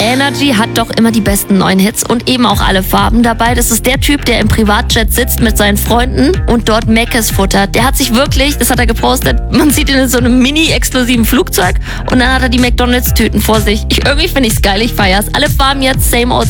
Energy hat doch immer die besten neuen Hits und eben auch alle Farben dabei. Das ist der Typ, der im Privatjet sitzt mit seinen Freunden und dort Mc's futtert. Der hat sich wirklich, das hat er gepostet, man sieht ihn in so einem mini-exklusiven Flugzeug und dann hat er die McDonalds-Tüten vor sich. Irgendwie finde ich's geil, ich feier's. Alle Farben jetzt, same old